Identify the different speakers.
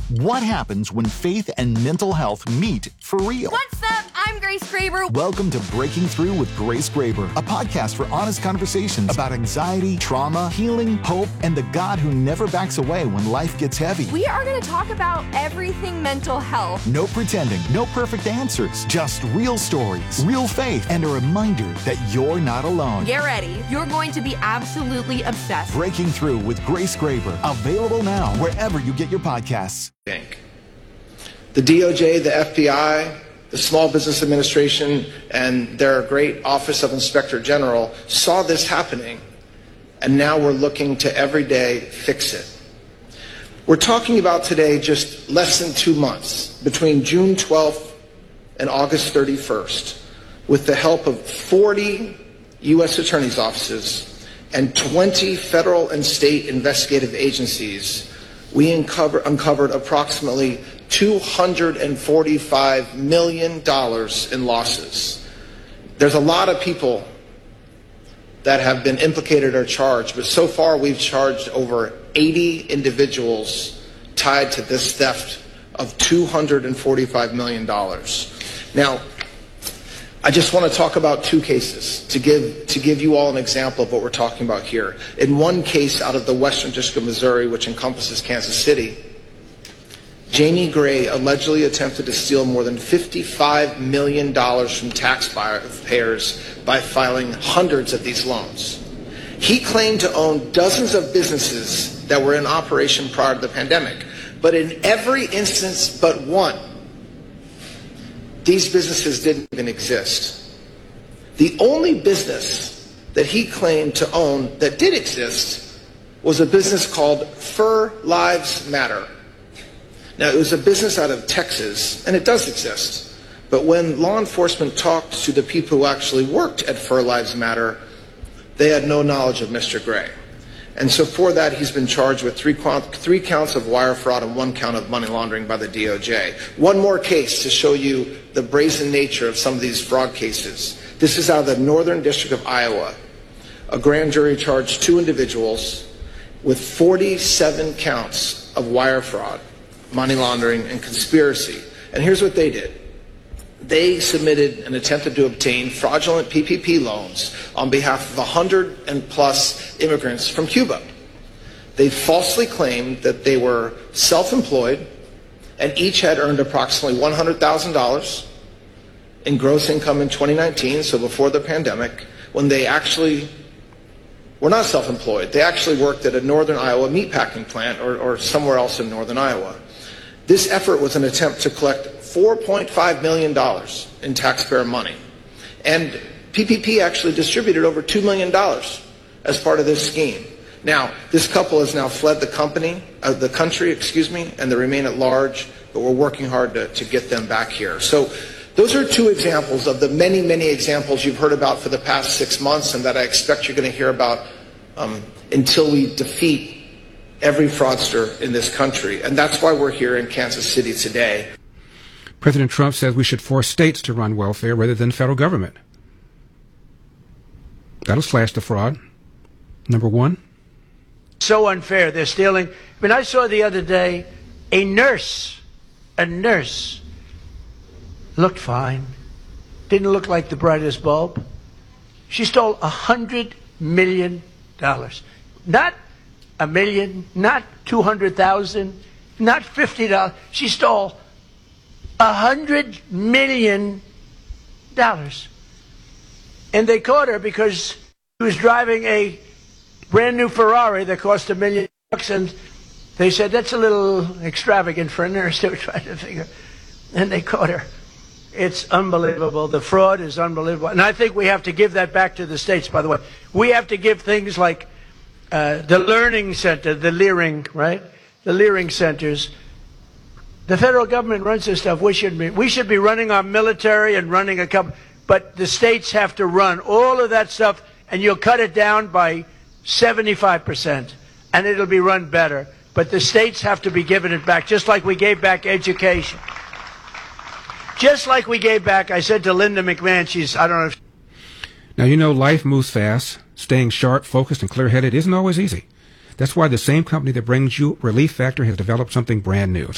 Speaker 1: What happens when faith and mental health meet for real?
Speaker 2: What's up? I'm Grace Graber.
Speaker 1: Welcome to Breaking Through with Grace Graber, a podcast for honest conversations about anxiety, trauma, healing, hope, and the God who never backs away when life gets heavy.
Speaker 2: We are going to talk about everything mental health.
Speaker 1: No pretending, no perfect answers, just real stories, real faith, and a reminder that you're not alone.
Speaker 2: Get ready. You're going to be absolutely obsessed.
Speaker 1: Breaking Through with Grace Graber, available now wherever you get your podcasts.
Speaker 3: The DOJ, the FBI, the Small Business Administration, and their great Office of Inspector General saw this happening, and now we're looking to every day fix it. We're talking about today just less than 2 months, between June 12th and August 31st, with the help of 40 U.S. Attorney's offices and 20 federal and state investigative agencies. We uncovered approximately $245 million in losses. There's a lot of people that have been implicated or charged, but so far we've charged over 80 individuals tied to this theft of $245 million. Now, I just want to talk about 2 cases to give you all an example of what we're talking about here. In one case out of the Western District of Missouri, which encompasses Kansas City, Jamie Gray allegedly attempted to steal more than $55 million from taxpayers by filing hundreds of these loans. He claimed to own dozens of businesses that were in operation prior to the pandemic, but in every instance but one, these businesses didn't even exist. The only business that he claimed to own that did exist was a business called Fur Lives Matter. Now, it was a business out of Texas, and it does exist. But when law enforcement talked to the people who actually worked at Fur Lives Matter, they had no knowledge of Mr. Gray. And so for that, he's been charged with 3 counts of wire fraud and 1 count of money laundering by the DOJ. One more case to show you the brazen nature of some of these fraud cases. This is out of the Northern District of Iowa. A grand jury charged 2 individuals with 47 counts of wire fraud, money laundering, and conspiracy. And here's what they did. They submitted and attempted to obtain fraudulent PPP loans on behalf of 100 and plus immigrants from Cuba. They falsely claimed that they were self-employed and each had earned approximately $100,000 in gross income in 2019, so before the pandemic, when they actually were not self-employed. They actually worked at a Northern Iowa meatpacking plant or somewhere else in Northern Iowa. This effort was an attempt to collect $4.5 million in taxpayer money. And PPP actually distributed over $2 million as part of this scheme. Now, this couple has now fled the country, and they remain at large, but we're working hard to get them back here. So those are 2 examples of the many, many examples you've heard about for the past 6 months and that I expect you're going to hear about until we defeat every fraudster in this country. And that's why we're here in Kansas City today.
Speaker 4: President Trump says we should force states to run welfare rather than the federal government. That'll slash the fraud. Number 1.
Speaker 5: So unfair. They're stealing. I mean, I saw the other day a nurse looked fine. Didn't look like the brightest bulb. She stole $100 million. Not $1 million, not $200,000, not $50. She stole $100 million. And they caught her because she was driving a brand new Ferrari that cost $1 million. And they said, that's a little extravagant for a nurse. They were trying to figure. And they caught her. It's unbelievable. The fraud is unbelievable. And I think we have to give that back to the states, by the way. We have to give things like the Learning Center, the Leering, right? The Leering Centers. The federal government runs this stuff. We should be running our military and running a couple. But the states have to run all of that stuff, and you'll cut it down by 75%, and it'll be run better. But the states have to be given it back, just like we gave back education. Just like we gave back, I said to Linda McMahon, I don't know if...
Speaker 4: Now, you know, life moves fast. Staying sharp, focused, and clear-headed isn't always easy. That's why the same company that brings you Relief Factor has developed something brand new.